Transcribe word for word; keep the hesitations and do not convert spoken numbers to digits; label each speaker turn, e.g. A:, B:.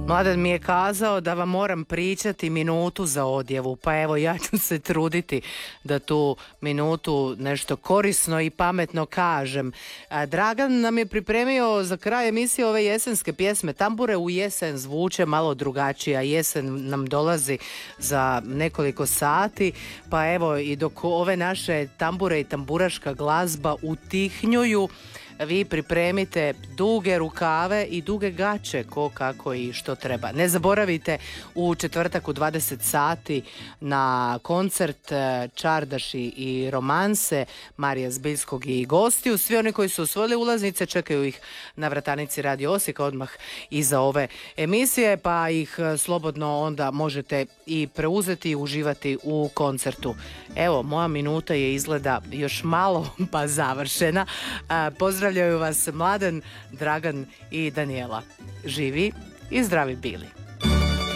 A: Mladen mi je kazao da vam moram pričati minutu za odjevu, pa evo ja ću se truditi da tu minutu nešto korisno i pametno kažem. A, Dragan nam je pripremio za kraj emisije ove jesenske pjesme. Tambure u jesen zvuče malo drugačije, a jesen nam dolazi za nekoliko sati, pa evo i dok ove naše tambure i tamburaška glazba utihnjuju, vi pripremite duge rukave i duge gaće, ko kako i što treba. Ne zaboravite u četvrtak u dvadeset sati na koncert Čardaši i romanse Marija Zbiljskog i gostiju. Svi oni koji su osvojili ulaznice čekaju ih na vratanici Radio Osijeka odmah iza ove emisije, pa ih slobodno onda možete i preuzeti i uživati u koncertu. Evo, moja minuta je izgleda još malo pa završena. Pozdrav Pozdravljaju vas Mladen, Dragan i Danijela. Živi i zdravi bili.